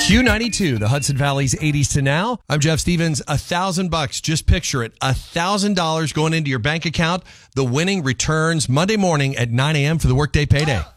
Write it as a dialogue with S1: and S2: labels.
S1: Q92, the Hudson Valley's 80s to now. I'm Jeff Stevens. $1,000. Just picture it. $1,000 going into your bank account. The winning returns Monday morning at 9 a.m. for the workday payday.